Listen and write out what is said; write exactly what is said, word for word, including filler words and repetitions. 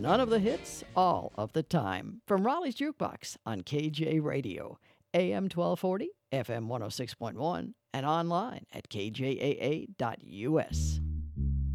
None of the hits, all of the time. From Raleigh's Jukebox on K J Radio, A M twelve forty, F M one oh six point one, and online at K J A A dot U S.